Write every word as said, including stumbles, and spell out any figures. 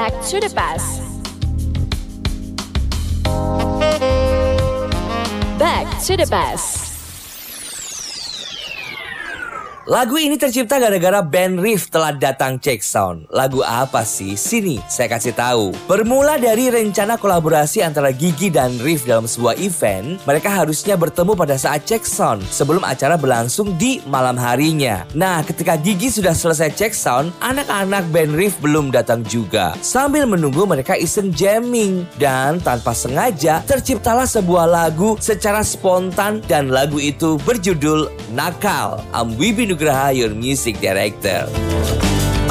Back to the Past. Back to the Past. Lagu ini tercipta gara-gara band Riff telah datang cek sound. Lagu apa sih? Sini saya kasih tahu. Bermula dari rencana kolaborasi antara Gigi dan Riff dalam sebuah event, mereka harusnya bertemu pada saat cek sound sebelum acara berlangsung di malam harinya. Nah, ketika Gigi sudah selesai cek sound, anak-anak band Riff belum datang juga. Sambil menunggu, mereka iseng jamming dan tanpa sengaja terciptalah sebuah lagu secara spontan dan lagu itu berjudul Nakal. I'm Wibi Nugraha, your music director.